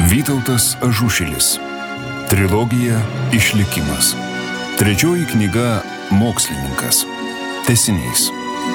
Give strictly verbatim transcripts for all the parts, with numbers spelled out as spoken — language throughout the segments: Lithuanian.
Vytautas Ažušilis. Trilogija Išlikimas. Trečioji knyga Mokslininkas. Tęsinys.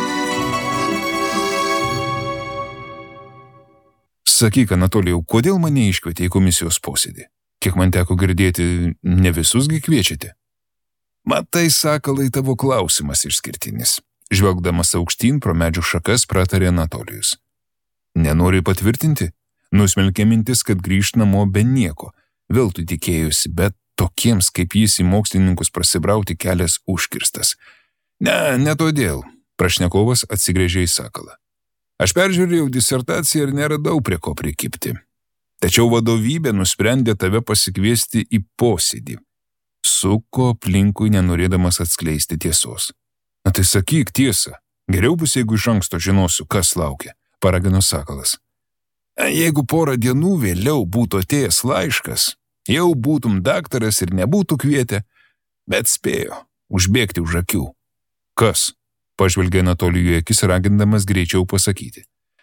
Sakyk, Anatolijau, kodėl mane iškvietė į komisijos posėdį? Kiek man teko girdėti, ne visusgi kviečiate? Matai, sakalai, tavo klausimas išskirtinis. Žvelgdamas aukštyn pro medžių šakas pratarė Anatolijus. Nenori patvirtinti? Nusmelkė mintis, kad grįžt namo be nieko. Veltui tikėjusi, bet tokiems kaip jis į mokslininkus prasibrauti kelias užkirstas. Ne, ne todėl. Prašnekovas atsigręžė į sakalą. Aš peržiūrėjau disertaciją ir neradau prie ko prikibti. Tačiau vadovybė nusprendė tave pasikviesti į posėdį. Suko aplinkui, nenorėdamas atskleisti tiesos. Na tai sakyk tiesą. Geriau bus, jeigu iš anksto žinosiu, kas laukia, paragino sakalas. Jeigu porą dienų vėliau būtų atėjęs laiškas, jau būtum daktaras ir nebūtų kvietę, bet spėjo užbėgti už akių. Kas? Pažvelgė Anatolijui akis, ragindamas greičiau pasakyti.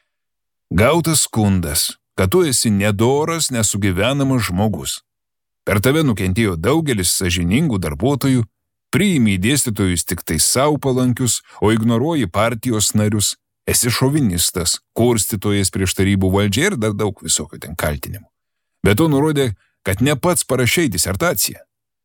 Gautas skundas, kad tu esi nedoras, nesugyvenamas žmogus. Per tave nukentėjo daugelis sąžiningų darbuotojų, priimi dėstytojus tik tai savo palankius, o ignoruoji partijos narius. Esi šovinistas, kurstytojas prieš tarybų valdžią ir dar daug visokio ten kaltinimų. Bet to nurodė, kad ne pats parašei disertaciją.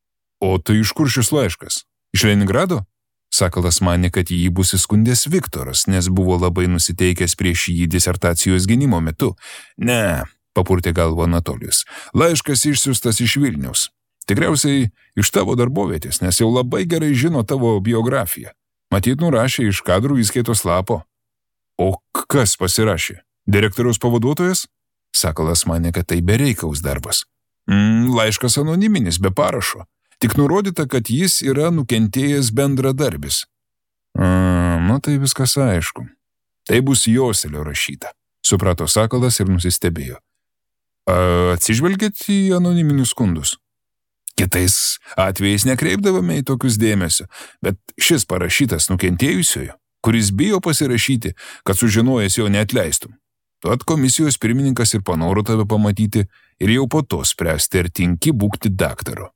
O tai iš kur šis laiškas? Iš Leningrado? Sakalas manė, kad jį bus įskundęs Viktoras, nes buvo labai nusiteikęs prieš jį disertacijos gynimo metu. Ne, papurtė galvą Anatolijus. Laiškas išsiųstas iš Vilniaus. Tikriausiai iš tavo darbovietės, nes jau labai gerai žino tavo biografiją. Matyt, nurašė iš kadrų įskaitos lapo. O kas pasirašė? Direktoriaus pavaduotojas? Sakalas manė, kad tai bereikaus darbas. Mm, laiškas anoniminis, be parašo. Tik nurodyta, kad jis yra nukentėjęs bendradarbis. Mm, nu tai viskas aišku. Tai bus Joselio rašyta, suprato Sakalas ir nusistebėjo. Atsižvelgėt į anoniminius skundus? Kitais atvejais nekreipdavome į tokius dėmesio, bet šis parašytas nukentėjusiojo, kuris bijo pasirašyti, kad sužinojęs jo neatleistum. Tuot komisijos pirmininkas ir panoro tave pamatyti ir jau po to spręsti, ar tinki būti daktaru.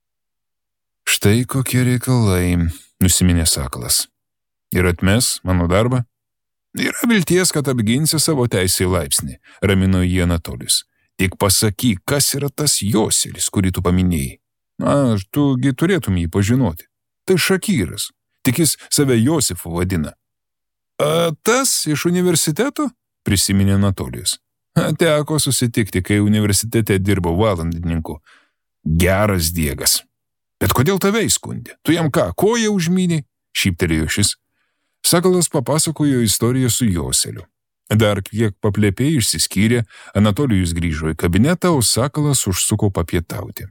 Štai kokie reikalai, nusiminė Sakalas. Ir atmes mano darbą? Yra vilties, kad apginsi savo teisę į laipsnį, ramino jį Anatolijus. Tik pasakyk, kas yra tas Joselis, kurį tu paminėjai. Na, tugi turėtum jį pažinoti. Tai Šakyras, tik jis save Josifu vadina. A, tas iš universiteto? Prisiminė Anatolijus. Teko susitikti, kai universitete dirbo valandininku. Geras diegas. Bet kodėl tave įskundė? Tu jam ką, koją užmynė? Šyptelėjo šis. Sakalas papasakojo istoriją su Joseliu. Dar kiek paplėpiai išsiskyrė, Anatolijus grįžo į kabinetą, o Sakalas užsuko papietauti.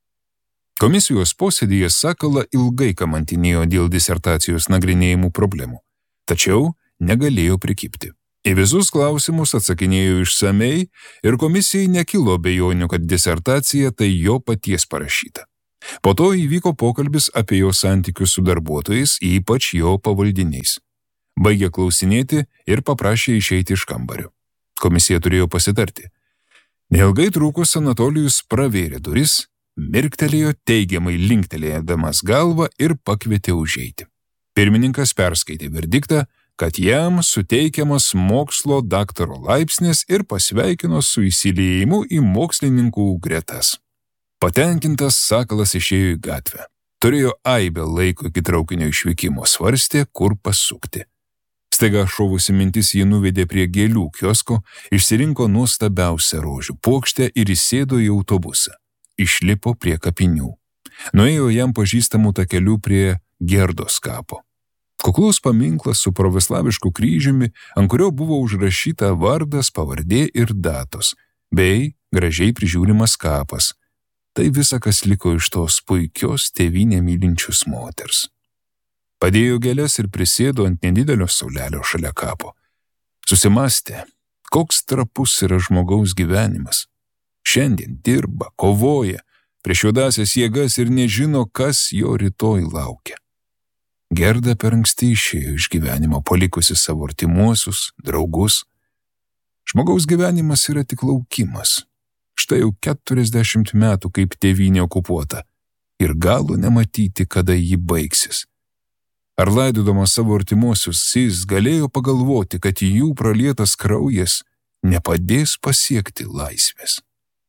Komisijos posėdėje Sakalą ilgai kamantinėjo dėl disertacijos nagrinėjimų problemų, tačiau negalėjo prikibti. Į visus klausimus atsakinėjo išsamei ir komisijai nekilo abejonių, kad disertacija tai jo paties parašyta. Po to įvyko pokalbis apie jo santykius su darbuotojais, ypač jo pavaldiniais. Baigė klausinėti ir paprašė išeiti iš kambario. Komisija turėjo pasitarti. Neilgai trukus Anatolijus pravėrė duris, mirktelėjo teigiamai linktelėdamas galvą ir pakvietė užeiti. Pirmininkas perskaitė verdiktą, kad jam suteikiamas mokslo daktaro laipsnis ir pasveikino su įsiliejimu į mokslininkų gretas. Patenkintas Sakalas išėjo į gatvę. Turėjo aibę laiko iki traukinio išvykimo, svarstė, kur pasukti. Staiga šovusi mintis jį nuvedė prie gėlių kiosko, išsirinko nuostabiausią rožių puokštę ir įsėdo į autobusą. Išlipo prie kapinių. Nuėjo jam pažįstamų takelių prie Gerdos kapo. Kuklus paminklas su pravoslavišku kryžiumi, ant kurio buvo užrašyta vardas, pavardė ir datos, bei gražiai prižiūrimas kapas. Tai visa, kas liko iš tos puikios tėvynę mylinčius moters. Padėjo gėles ir prisėdo ant nedidelio saulelio šalia kapo. Susimastė, koks trapus yra žmogaus gyvenimas. Šiandien dirba, kovoja, prieš juodasias jėgas ir nežino, kas jo rytoj laukia. Gerda per anksti išėjo iš gyvenimo, palikusi savo artimuosius, draugus. Žmogaus gyvenimas yra tik laukimas. štai jau keturiasdešimt metų kaip tėvynė okupuota ir galo nematyti, kada ji baigsis. Ar laidodamas savo artimuosius, jis galėjo pagalvoti, kad jų pralietas kraujas nepadės pasiekti laisvės?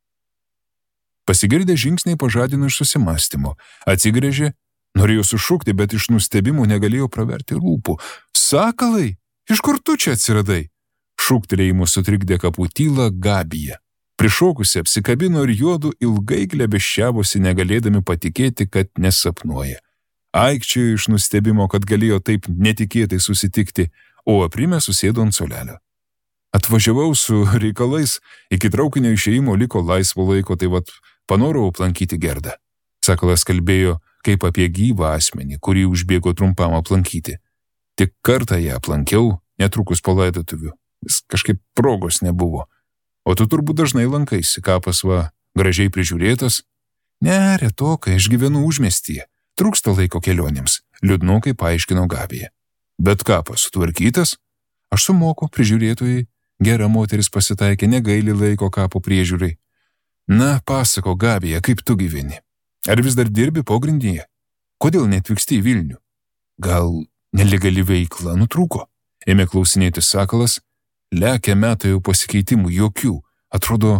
Pasigirdę žingsniai pažadino iš susimastymo. Atsigręžė, norėjo sušukti, bet iš nustebimo negalėjo praverti lūpų. Sakalai, iš kur tu čia atsiradai? Šūktelėjimo sutrikdė kapų tylą Gabija. Prišokusi apsikabino ir juodu ilgai glebeščiavosi, negalėdami patikėti, kad nesapnuoja. Aikčiojo iš nustebimo, kad galėjo taip netikėtai susitikti, o aprimė susėdo ant suolelio. Atvažiavau su reikalais, iki traukinio išėjimo liko laisvo laiko, tai vat panorau aplankyti Gerdą. Sakalas kalbėjo kaip apie gyvą asmenį, kurį užbėgo trumpam aplankyti. Tik kartą ją aplankiau, netrukus po laidotuvių. Vis kažkaip progos nebuvo. O tu turbūt dažnai lankaisi, kapas va gražiai prižiūrėtas. Ne, retokai, aš gyvenu užmiestyje. Trūksta laiko kelionėms, liūdnokai paaiškino Gabija. Bet kapas sutvarkytas? Aš sumoku prižiūrėtojai. Gera moteris pasitaikė, negaili laiko kapo priežiūrai. Na, pasako, Gabija, kaip tu gyveni? Ar vis dar dirbi pogrindyje? Kodėl neatvyksti į Vilnių? Gal nelegali veikla nutrūko? Ėmė klausinėti Sakalas. Lekia metai jau pasikeitimų, jokių. Atrodo,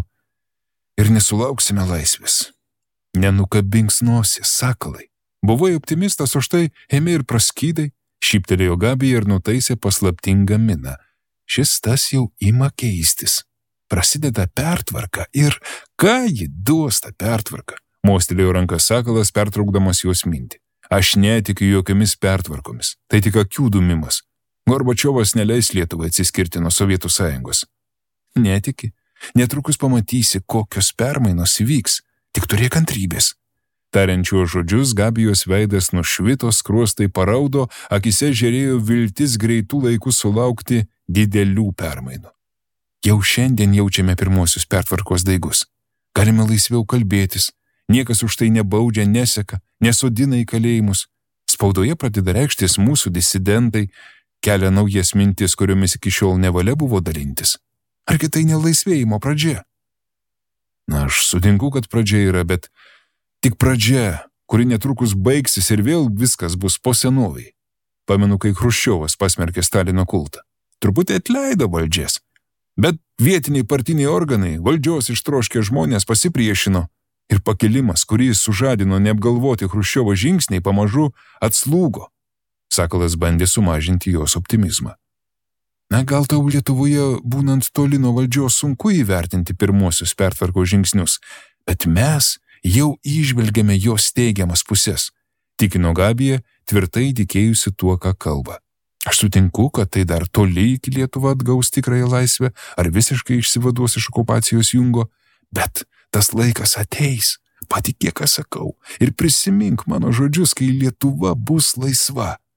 ir nesulauksime laisvės. Nenukabinks nosį, Sakalai. Buvai optimistas, o štai ėmė ir praskydai, šyptelėjo Gabija ir nutaisė paslaptingą miną. Šis tas jau ima keistis. Prasideda pertvarka ir ką ji duos tą pertvarką? Mostelėjo ranką Sakalas, pertraukdamas jos mintį. Aš netikiu jokiomis pertvarkomis. Tai tik akių dumimas. Gorbačiovas neleis Lietuvai atsiskirti nuo Sovietų sąjungos. Netiki. Netrukus pamatysi, kokios permainos įvyks. Tik turėk kantrybės. Tariančiuo žodžius, Gabijos veidas nušvito, skruostai paraudo, akise žėrėjo viltis greitų laikų sulaukti didelių permainų. Jau šiandien jaučiame pirmosius pertvarkos daigus. Galime laisviau kalbėtis. Niekas už tai nebaudžia, neseka, nesodina į kalėjimus. Spaudoje pradeda reikštis mūsų disidentai, kelia naujas mintis, kuriomis iki šiol nevalia buvo dalintis. Argi tai nelaisvėjimo pradžia? Na, aš sutinku, kad pradžia yra, bet tik pradžia, kuri netrukus baigsis ir vėl viskas bus po senoviai. Pamenu, kai Chruščiovas pasmerkė Stalino kultą. Truputį atleido valdžias, bet vietiniai partiniai organai, valdžios ištroškę žmonės pasipriešino ir pakilimas, kuris sužadino neapgalvoti Chruščiovo žingsniai, pamažu atslūgo. Sakalas bandė sumažinti jos optimizmą. Na, gal tau Lietuvoje, būnant toli nuo valdžios, sunku įvertinti pirmosius pertvarkos žingsnius, bet mes jau įžvelgiame jos teigiamas pusės, tikino Gabija, tvirtai tikėjusi tuo, ką kalba. Aš sutinku, kad tai dar toli iki Lietuva atgaus tikrąją laisvę ar visiškai išsivaduos iš okupacijos jungo, bet tas laikas ateis, patikėk, ką sakau, ir prisimink mano žodžius, kai Lietuva bus laisva.